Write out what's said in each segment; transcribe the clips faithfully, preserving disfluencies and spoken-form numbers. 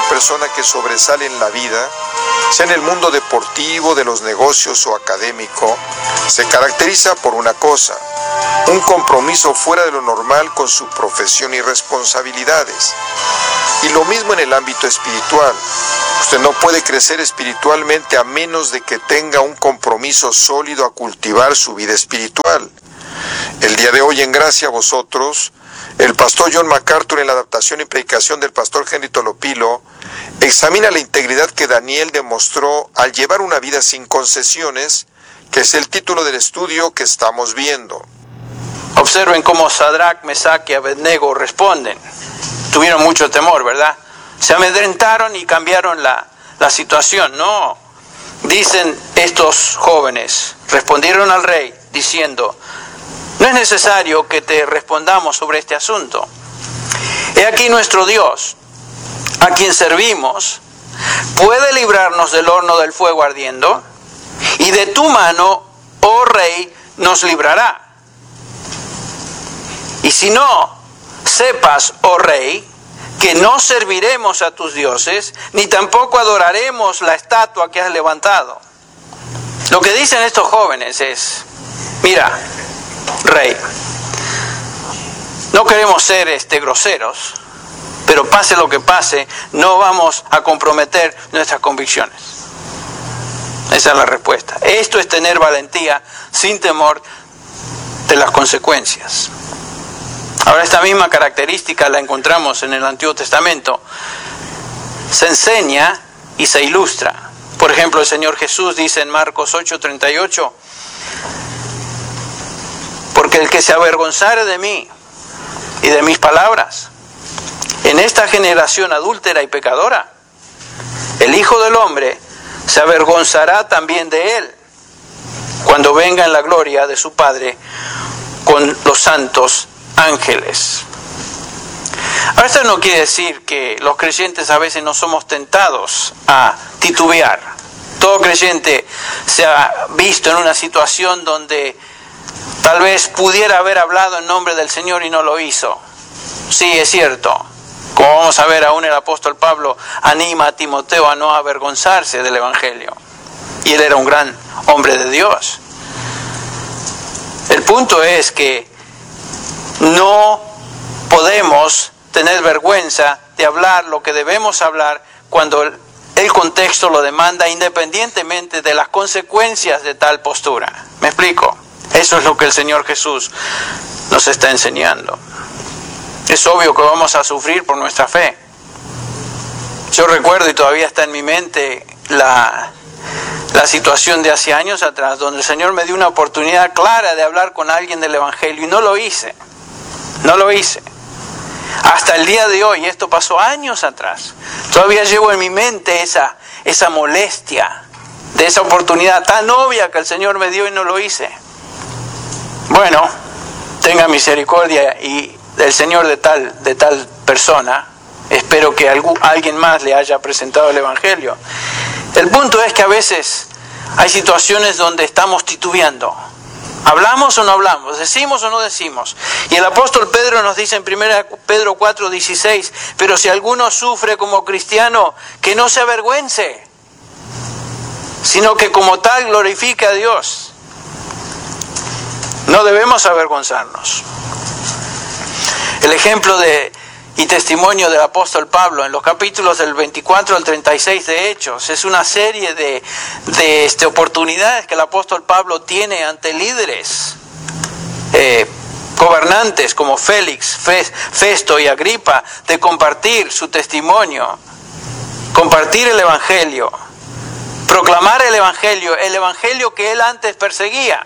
Cualquier persona que sobresale en la vida, sea en el mundo deportivo, de los negocios o académico, se caracteriza por una cosa: un compromiso fuera de lo normal con su profesión y responsabilidades. Y lo mismo en el ámbito espiritual. Usted no puede crecer espiritualmente a menos de que tenga un compromiso sólido a cultivar su vida espiritual. El día de hoy, en Gracia a Vosotros, el pastor John MacArthur, en la adaptación y predicación del pastor Henry Tolopilo, examina la integridad que Daniel demostró al llevar una vida sin concesiones, que es el título del estudio que estamos viendo. Observen cómo Sadrach, Mesach y Abednego responden. Tuvieron mucho temor, ¿verdad? Se amedrentaron y cambiaron la, la situación. No, dicen estos jóvenes, respondieron al rey diciendo: no es necesario que te respondamos sobre este asunto. He aquí nuestro Dios, a quien servimos, puede librarnos del horno del fuego ardiendo, y de tu mano, oh rey, nos librará. Y si no, sepas, oh rey, que no serviremos a tus dioses, ni tampoco adoraremos la estatua que has levantado. Lo que dicen estos jóvenes es: mira, rey, no queremos ser este, groseros, pero pase lo que pase, no vamos a comprometer nuestras convicciones. Esa es la respuesta. Esto es tener valentía sin temor de las consecuencias. Ahora, esta misma característica la encontramos en el Antiguo Testamento. Se enseña y se ilustra. Por ejemplo, el Señor Jesús dice en Marcos ocho treinta y ocho: porque el que se avergonzare de mí y de mis palabras en esta generación adúltera y pecadora, el Hijo del Hombre se avergonzará también de él cuando venga en la gloria de su Padre con los santos ángeles. Ahora, esto no quiere decir que los creyentes a veces no somos tentados a titubear. Todo creyente se ha visto en una situación donde tal vez pudiera haber hablado en nombre del Señor y no lo hizo. Sí, es cierto. Como vamos a ver, aún el apóstol Pablo anima a Timoteo a no avergonzarse del Evangelio. Y él era un gran hombre de Dios. El punto es que no podemos tener vergüenza de hablar lo que debemos hablar cuando el, el contexto lo demanda, independientemente de las consecuencias de tal postura. ¿Me explico? Eso es lo que el Señor Jesús nos está enseñando. Es obvio que vamos a sufrir por nuestra fe. Yo recuerdo, y todavía está en mi mente, la, la situación de hace años atrás, donde el Señor me dio una oportunidad clara de hablar con alguien del Evangelio, y no lo hice. No lo hice. Hasta el día de hoy, esto pasó años atrás, todavía llevo en mi mente esa, esa molestia de esa oportunidad tan obvia que el Señor me dio y no lo hice. Bueno, tenga misericordia y del Señor de tal, de tal persona. Espero que algún, alguien más le haya presentado el Evangelio. El punto es que a veces hay situaciones donde estamos titubeando. ¿Hablamos o no hablamos? ¿Decimos o no decimos? Y el apóstol Pedro nos dice en primera Pedro cuatro dieciséis: pero si alguno sufre como cristiano, que no se avergüence, sino que como tal glorifique a Dios. No debemos avergonzarnos. El ejemplo de y testimonio del apóstol Pablo en los capítulos del veinticuatro al treinta y seis de Hechos es una serie de, de este, oportunidades que el apóstol Pablo tiene ante líderes, eh, gobernantes como Félix, Festo y Agripa, de compartir su testimonio, compartir el Evangelio, proclamar el Evangelio, el Evangelio que él antes perseguía.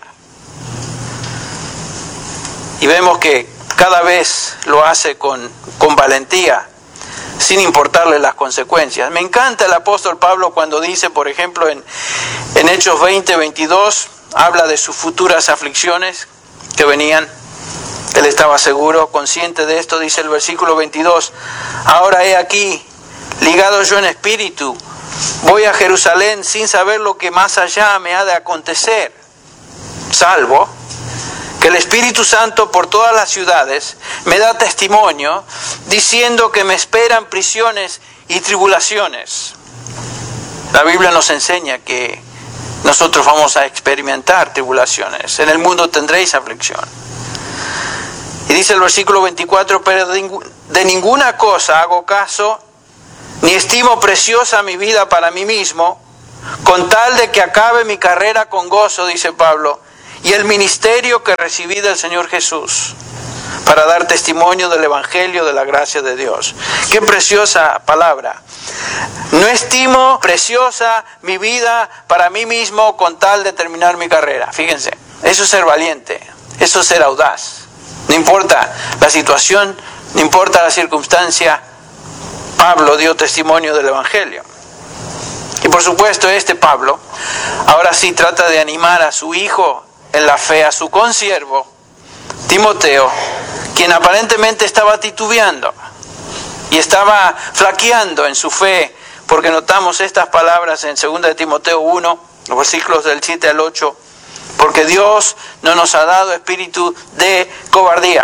Y vemos que cada vez lo hace con, con valentía, sin importarle las consecuencias. Me encanta el apóstol Pablo cuando dice, por ejemplo, en, en Hechos veinte veintidós, habla de sus futuras aflicciones que venían. Él estaba seguro, consciente de esto, dice el versículo veintidós: ahora he aquí, ligado yo en espíritu, voy a Jerusalén sin saber lo que más allá me ha de acontecer, salvo que el Espíritu Santo por todas las ciudades me da testimonio, diciendo que me esperan prisiones y tribulaciones. La Biblia nos enseña que nosotros vamos a experimentar tribulaciones. En el mundo tendréis aflicción. Y dice el versículo veinticuatro, pero de ninguna cosa hago caso, ni estimo preciosa mi vida para mí mismo, con tal de que acabe mi carrera con gozo, dice Pablo, y el ministerio que recibí del Señor Jesús, para dar testimonio del Evangelio de la gracia de Dios. Qué preciosa palabra. No estimo preciosa mi vida para mí mismo con tal de terminar mi carrera. Fíjense, eso es ser valiente, eso es ser audaz. No importa la situación, no importa la circunstancia, Pablo dio testimonio del Evangelio. Y por supuesto este Pablo ahora sí trata de animar a su hijo en la fe, a su consiervo Timoteo, quien aparentemente estaba titubeando y estaba flaqueando en su fe, porque notamos estas palabras en segunda de Timoteo uno, los versículos del siete al ocho, porque Dios no nos ha dado espíritu de cobardía.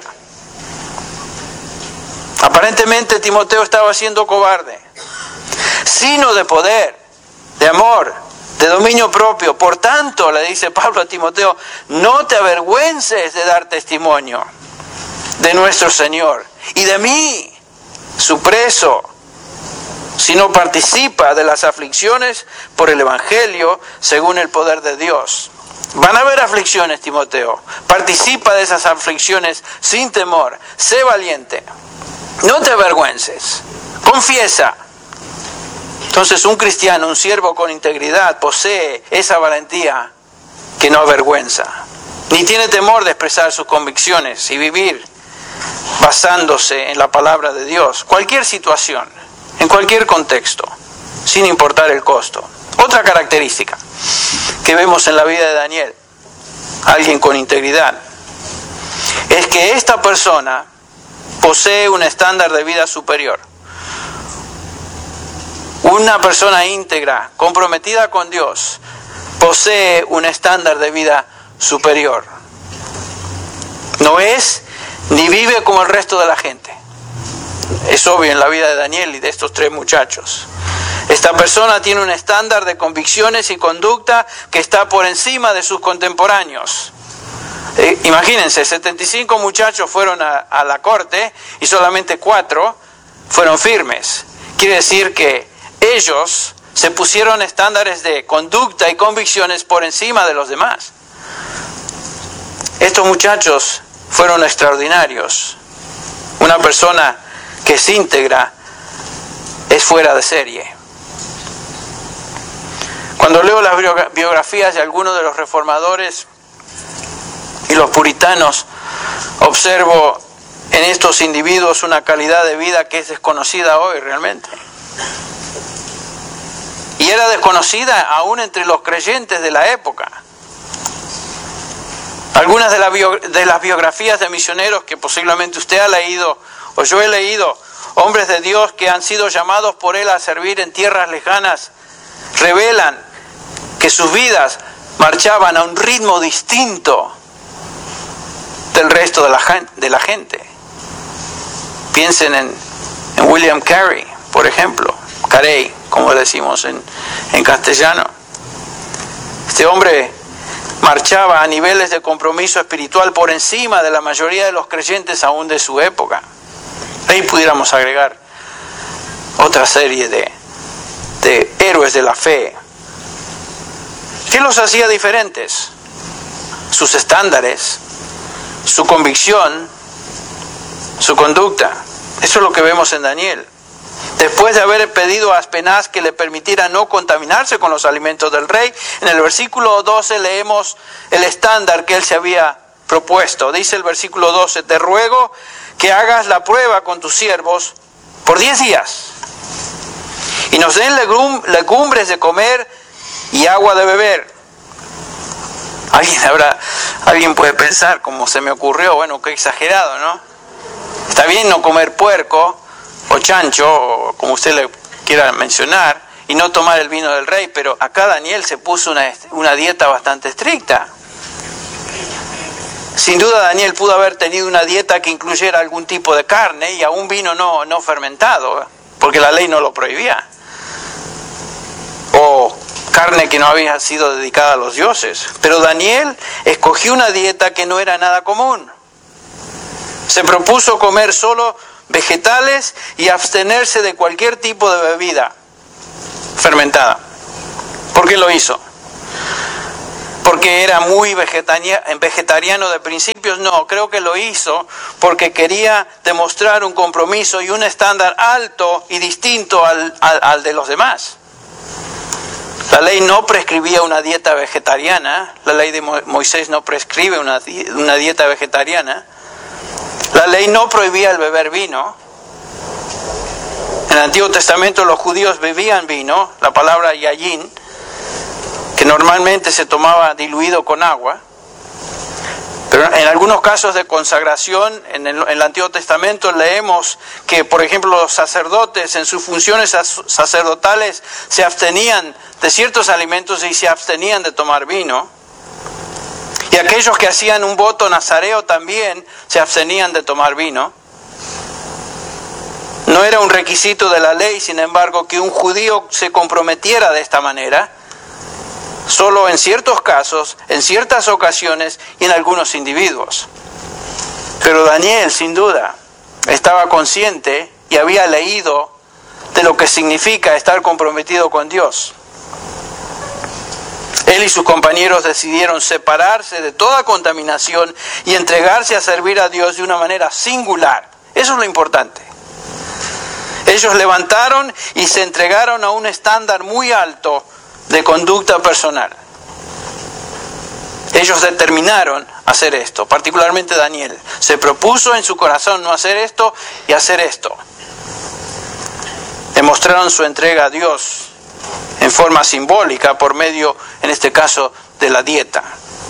Aparentemente Timoteo estaba siendo cobarde, sino de poder, de amor, de dominio propio. Por tanto, le dice Pablo a Timoteo, no te avergüences de dar testimonio de nuestro Señor y de mí, su preso, sino participa de las aflicciones por el Evangelio según el poder de Dios. Van a haber aflicciones, Timoteo. Participa de esas aflicciones sin temor. Sé valiente. No te avergüences. Confiesa. Entonces un cristiano, un siervo con integridad, posee esa valentía que no avergüenza. Ni tiene temor de expresar sus convicciones y vivir basándose en la palabra de Dios. Cualquier situación, en cualquier contexto, sin importar el costo. Otra característica que vemos en la vida de Daniel, alguien con integridad, es que esta persona posee un estándar de vida superior. Una persona íntegra, comprometida con Dios, posee un estándar de vida superior. No es ni vive como el resto de la gente. Es obvio en la vida de Daniel y de estos tres muchachos. Esta persona tiene un estándar de convicciones y conducta que está por encima de sus contemporáneos. Eh, imagínense, setenta y cinco muchachos fueron a, a la corte y solamente cuatro fueron firmes. Quiere decir que ellos se pusieron estándares de conducta y convicciones por encima de los demás. Estos muchachos fueron extraordinarios. Una persona que es íntegra es fuera de serie. Cuando leo las biografías de algunos de los reformadores y los puritanos, observo en estos individuos una calidad de vida que es desconocida hoy realmente. Y era desconocida aún entre los creyentes de la época. Algunas de, la bio, de las biografías de misioneros que posiblemente usted ha leído o yo he leído, hombres de Dios que han sido llamados por Él a servir en tierras lejanas, revelan que sus vidas marchaban a un ritmo distinto del resto de la, de la gente. Piensen en, en William Carey, por ejemplo, Carey, como decimos en, en castellano. Este hombre marchaba a niveles de compromiso espiritual por encima de la mayoría de los creyentes aún de su época. Ahí pudiéramos agregar otra serie de, de héroes de la fe. ¿Qué los hacía diferentes? Sus estándares, su convicción, su conducta. Eso es lo que vemos en Daniel. Después de haber pedido a Aspenaz que le permitiera no contaminarse con los alimentos del rey, en el versículo doce leemos el estándar que él se había propuesto. Dice el versículo doce, te ruego que hagas la prueba con tus siervos por diez días y nos den legum, legumbres de comer y agua de beber. Alguien habrá, alguien puede pensar, como se me ocurrió, bueno, qué exagerado, ¿no? Está bien no comer puerco o chancho, o como usted le quiera mencionar, y no tomar el vino del rey, pero acá Daniel se puso una, una dieta bastante estricta. Sin duda Daniel pudo haber tenido una dieta que incluyera algún tipo de carne y aún vino no, no fermentado, porque la ley no lo prohibía. O carne que no había sido dedicada a los dioses. Pero Daniel escogió una dieta que no era nada común. Se propuso comer solo vegetales y abstenerse de cualquier tipo de bebida fermentada. ¿Por qué lo hizo? ¿Porque era muy vegetariano de principios? No, creo que lo hizo porque quería demostrar un compromiso y un estándar alto y distinto al, al, al de los demás. La ley no prescribía una dieta vegetariana, la ley de Moisés no prescribe una, una dieta vegetariana, la ley no prohibía el beber vino. En el Antiguo Testamento los judíos bebían vino, la palabra yayin, que normalmente se tomaba diluido con agua, pero en algunos casos de consagración, en el, en el Antiguo Testamento leemos que, por ejemplo, los sacerdotes en sus funciones sacerdotales se abstenían de ciertos alimentos y se abstenían de tomar vino. Y aquellos que hacían un voto nazareo también se abstenían de tomar vino. No era un requisito de la ley, sin embargo, que un judío se comprometiera de esta manera, solo en ciertos casos, en ciertas ocasiones y en algunos individuos. Pero Daniel, sin duda, estaba consciente y había leído de lo que significa estar comprometido con Dios. Él y sus compañeros decidieron separarse de toda contaminación y entregarse a servir a Dios de una manera singular. Eso es lo importante. Ellos levantaron y se entregaron a un estándar muy alto de conducta personal. Ellos determinaron hacer esto, particularmente Daniel. Se propuso en su corazón no hacer esto y hacer esto. Demostraron su entrega a Dios en forma simbólica por medio, en este caso, de la dieta.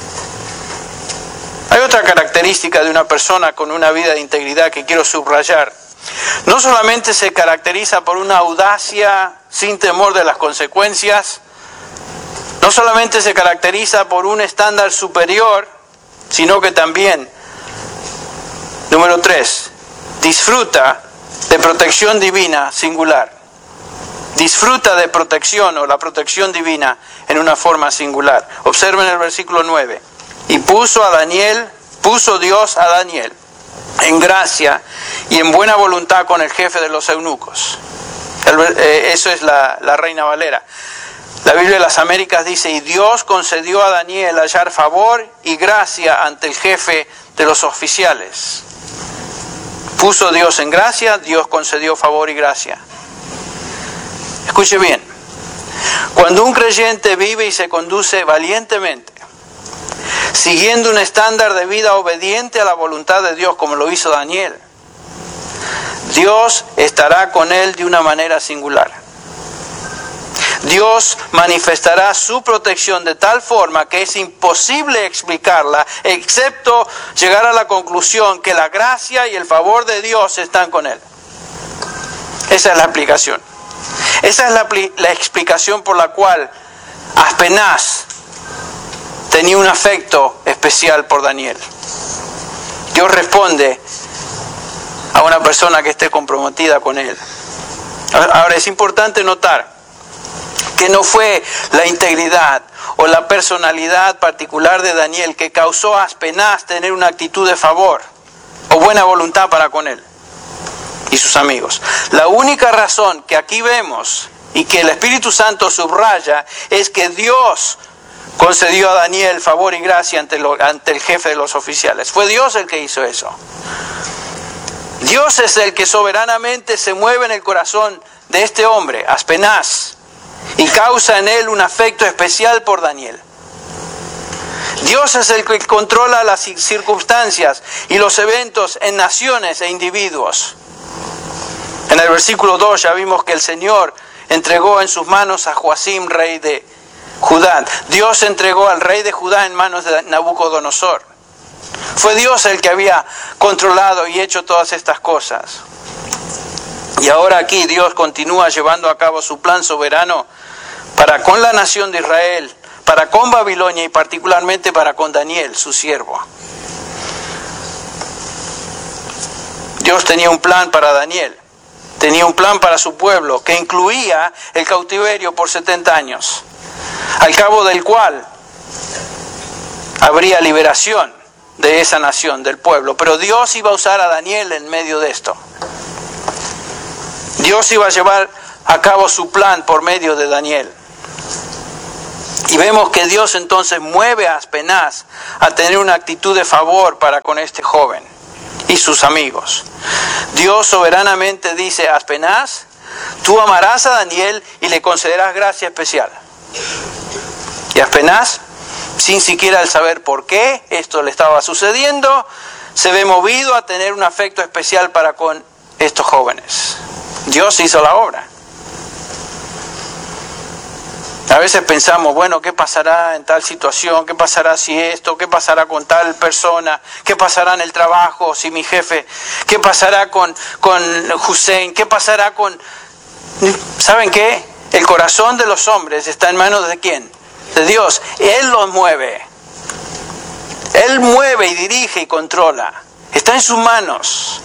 Hay otra característica de una persona con una vida de integridad que quiero subrayar. No solamente se caracteriza por una audacia sin temor de las consecuencias, no solamente se caracteriza por un estándar superior, sino que también, número tres, disfruta de protección divina singular. Disfruta de protección o la protección divina en una forma singular. Observen el versículo nueve. Y puso a Daniel, puso Dios a Daniel en gracia y en buena voluntad con el jefe de los eunucos. El, eh, eso es la, la Reina Valera. La Biblia de las Américas dice, y Dios concedió a Daniel hallar favor y gracia ante el jefe de los oficiales. Puso Dios en gracia, Dios concedió favor y gracia. Escuche bien, cuando un creyente vive y se conduce valientemente, siguiendo un estándar de vida obediente a la voluntad de Dios, como lo hizo Daniel, Dios estará con él de una manera singular. Dios manifestará su protección de tal forma que es imposible explicarla, excepto llegar a la conclusión que la gracia y el favor de Dios están con él. Esa es la explicación. Esa es la, la explicación por la cual Aspenaz tenía un afecto especial por Daniel. Dios responde a una persona que esté comprometida con él. Ahora es importante notar que no fue la integridad o la personalidad particular de Daniel que causó a Aspenaz tener una actitud de favor o buena voluntad para con él y sus amigos. La única razón que aquí vemos y que el Espíritu Santo subraya es que Dios concedió a Daniel favor y gracia ante, lo, ante el jefe de los oficiales. Fue Dios el que hizo eso. Dios es el que soberanamente se mueve en el corazón de este hombre, Aspenaz, y causa en él un afecto especial por Daniel. Dios es el que controla las circunstancias y los eventos en naciones e individuos. En el versículo dos ya vimos que el Señor entregó en sus manos a Joacim, rey de Judá. Dios entregó al rey de Judá en manos de Nabucodonosor. Fue Dios el que había controlado y hecho todas estas cosas. Y ahora aquí Dios continúa llevando a cabo su plan soberano para con la nación de Israel, para con Babilonia y particularmente para con Daniel, su siervo. Dios tenía un plan para Daniel, tenía un plan para su pueblo, que incluía el cautiverio por setenta años, al cabo del cual habría liberación de esa nación, del pueblo. Pero Dios iba a usar a Daniel en medio de esto. Dios iba a llevar a cabo su plan por medio de Daniel. Y vemos que Dios entonces mueve a Aspenaz a tener una actitud de favor para con este joven y sus amigos. Dios soberanamente dice a Aspenaz: tú amarás a Daniel y le concederás gracia especial. Y Aspenaz, sin siquiera el saber por qué esto le estaba sucediendo, se ve movido a tener un afecto especial para con estos jóvenes. Dios hizo la obra. A veces pensamos, bueno, ¿qué pasará en tal situación? ¿Qué pasará si esto? ¿Qué pasará con tal persona? ¿Qué pasará en el trabajo si mi jefe? ¿Qué pasará con, con Hussein? ¿Qué pasará con...? ¿Saben qué? El corazón de los hombres está en manos de ¿quién? De Dios. Él los mueve. Él mueve y dirige y controla. Está en sus manos.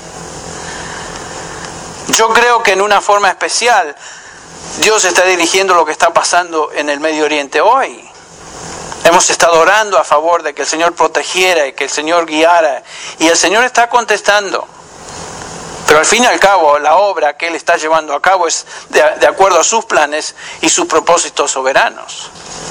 Yo creo que en una forma especial Dios está dirigiendo lo que está pasando en el Medio Oriente hoy. Hemos estado orando a favor de que el Señor protegiera y que el Señor guiara. Y el Señor está contestando. Pero al fin y al cabo, la obra que Él está llevando a cabo es de, de acuerdo a sus planes y sus propósitos soberanos.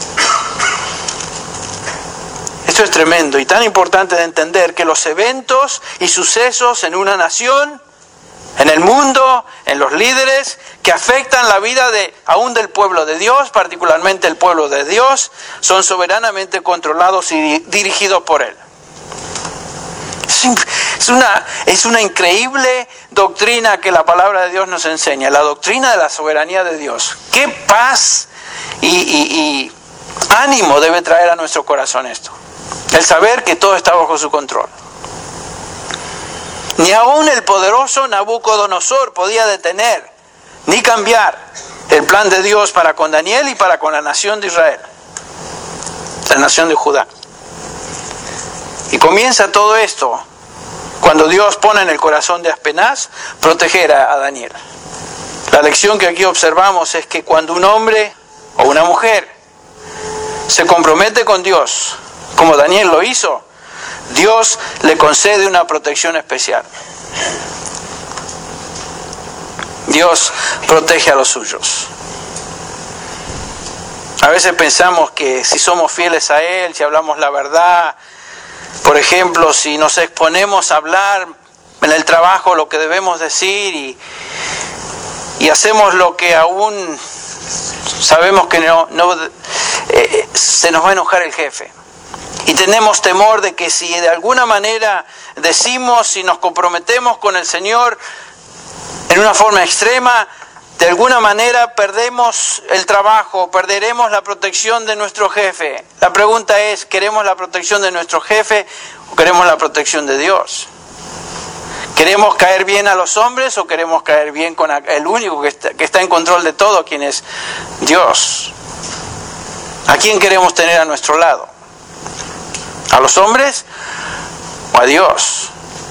Esto es tremendo y tan importante de entender, que los eventos y sucesos en una nación, en el mundo, en los líderes, que afectan la vida de aún del pueblo de Dios, particularmente el pueblo de Dios, son soberanamente controlados y dirigidos por Él. Es una, es una increíble doctrina que la palabra de Dios nos enseña, la doctrina de la soberanía de Dios. ¡Qué paz y, y, y ánimo debe traer a nuestro corazón esto! El saber que todo está bajo su control. Ni aún el poderoso Nabucodonosor podía detener ni cambiar el plan de Dios para con Daniel y para con la nación de Israel, la nación de Judá. Y comienza todo esto cuando Dios pone en el corazón de Aspenaz proteger a, a Daniel. La lección que aquí observamos es que cuando un hombre o una mujer se compromete con Dios, como Daniel lo hizo, Dios le concede una protección especial. Dios protege a los suyos. A veces pensamos que si somos fieles a Él, si hablamos la verdad, por ejemplo, si nos exponemos a hablar en el trabajo lo que debemos decir y, y hacemos lo que aún sabemos que no, no eh, se nos va a enojar el jefe. Y tenemos temor de que si de alguna manera decimos y nos comprometemos con el Señor en una forma extrema, de alguna manera perdemos el trabajo, perderemos la protección de nuestro jefe. La pregunta es, ¿queremos la protección de nuestro jefe o queremos la protección de Dios? ¿Queremos caer bien a los hombres o queremos caer bien con el único que está, que está en control de todo, quien es Dios? ¿A quién queremos tener a nuestro lado? ¿A los hombres o a Dios?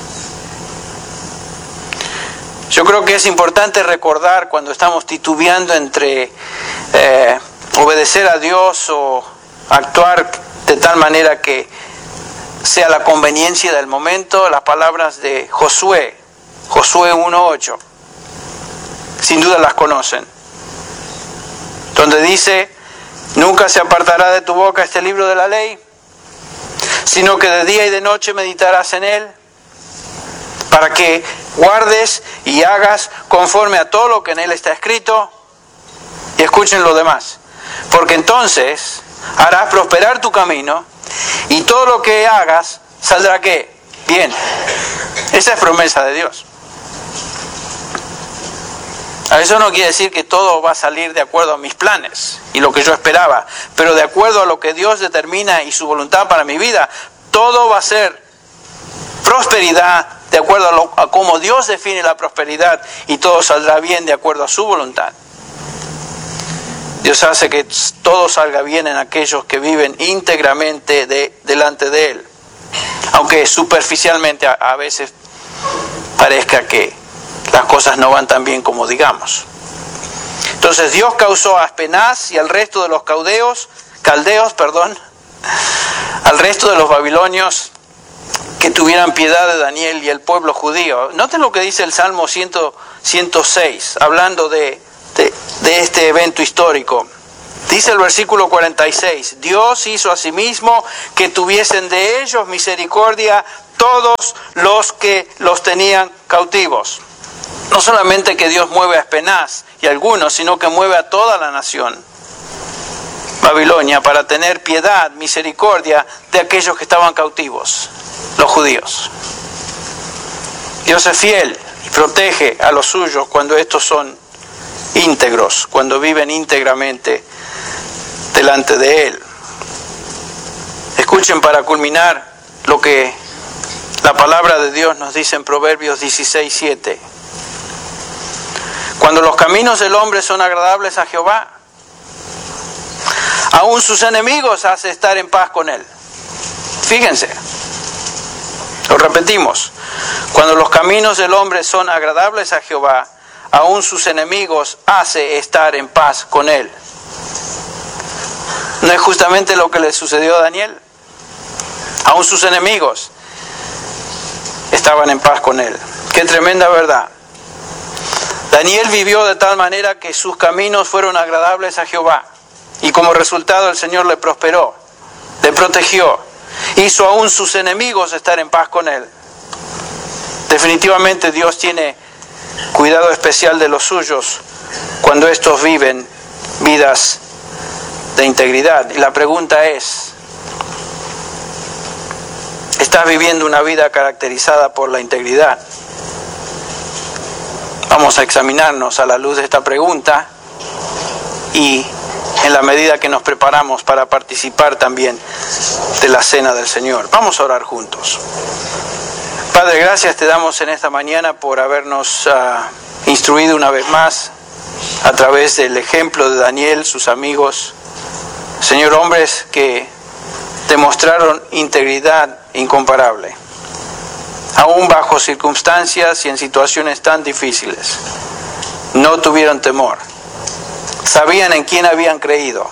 Yo creo que es importante recordar cuando estamos titubeando entre eh, obedecer a Dios o actuar de tal manera que sea la conveniencia del momento, las palabras de Josué, Josué uno ocho. Sin duda las conocen. Donde dice, nunca se apartará de tu boca este libro de la ley, sino que de día y de noche meditarás en él, para que guardes y hagas conforme a todo lo que en él está escrito. Y escuchen lo demás, porque entonces harás prosperar tu camino y todo lo que hagas saldrá ¿qué? Bien. Esa es promesa de Dios. Eso no quiere decir que todo va a salir de acuerdo a mis planes y lo que yo esperaba, pero de acuerdo a lo que Dios determina y su voluntad para mi vida, todo va a ser prosperidad de acuerdo a, lo, a cómo Dios define la prosperidad, y todo saldrá bien de acuerdo a su voluntad. Dios hace que todo salga bien en aquellos que viven íntegramente de, delante de Él, aunque superficialmente a, a veces parezca que las cosas no van tan bien como digamos. Entonces Dios causó a Aspenaz y al resto de los caudeos, caldeos, perdón, al resto de los babilonios que tuvieran piedad de Daniel y el pueblo judío. Noten lo que dice el Salmo ciento seis, hablando de, de, de este evento histórico. Dice el versículo cuarenta y seis, Dios hizo a sí mismo que tuviesen de ellos misericordia todos los que los tenían cautivos. No solamente que Dios mueve a Aspenaz y a algunos, sino que mueve a toda la nación Babilonia para tener piedad, misericordia de aquellos que estaban cautivos, los judíos. Dios es fiel y protege a los suyos cuando estos son íntegros, cuando viven íntegramente delante de Él. Escuchen para culminar lo que la palabra de Dios nos dice en Proverbios dieciséis siete. Cuando los caminos del hombre son agradables a Jehová, aún sus enemigos hace estar en paz con Él. Fíjense, lo repetimos. Cuando los caminos del hombre son agradables a Jehová, aún sus enemigos hace estar en paz con Él. ¿No es justamente lo que le sucedió a Daniel? Aún sus enemigos estaban en paz con Él. ¡Qué tremenda verdad! Daniel vivió de tal manera que sus caminos fueron agradables a Jehová. Y como resultado el Señor le prosperó, le protegió, hizo aún sus enemigos estar en paz con Él. Definitivamente Dios tiene cuidado especial de los suyos cuando estos viven vidas de integridad. Y la pregunta es, ¿estás viviendo una vida caracterizada por la integridad? Vamos a examinarnos a la luz de esta pregunta y en la medida que nos preparamos para participar también de la cena del Señor. Vamos a orar juntos. Padre, gracias te damos en esta mañana por habernos uh, instruido una vez más a través del ejemplo de Daniel, sus amigos. Señor, hombres que demostraron integridad incomparable, aún bajo circunstancias y en situaciones tan difíciles. No tuvieron temor. Sabían en quién habían creído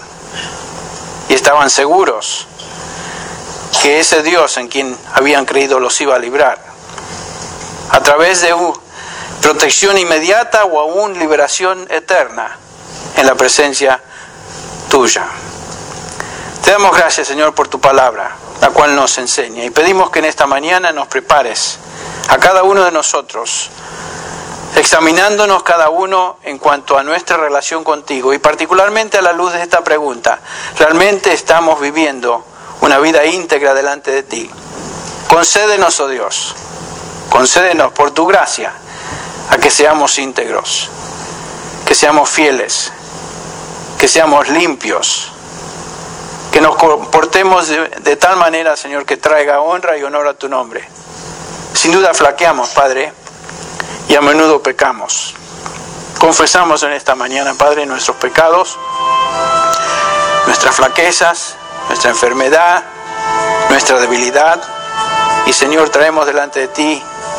y estaban seguros que ese Dios en quien habían creído los iba a librar a través de una protección inmediata o aún liberación eterna en la presencia tuya. Te damos gracias, Señor, por tu palabra, la cual nos enseña, y pedimos que en esta mañana nos prepares a cada uno de nosotros, examinándonos cada uno en cuanto a nuestra relación contigo y particularmente a la luz de esta pregunta. ¿Realmente estamos viviendo una vida íntegra delante de ti? Concédenos, oh Dios, concédenos por tu gracia a que seamos íntegros, que seamos fieles, que seamos limpios, que nos comportemos de, de tal manera, Señor, que traiga honra y honor a tu nombre. Sin duda flaqueamos, Padre, y a menudo pecamos. Confesamos en esta mañana, Padre, nuestros pecados, nuestras flaquezas, nuestra enfermedad, nuestra debilidad. Y, Señor, traemos delante de ti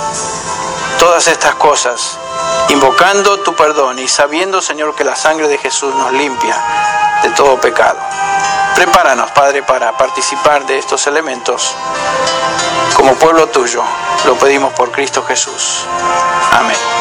todas estas cosas, invocando tu perdón y sabiendo, Señor, que la sangre de Jesús nos limpia de todo pecado. Prepáranos, Padre, para participar de estos elementos como pueblo tuyo. Lo pedimos por Cristo Jesús. Amén.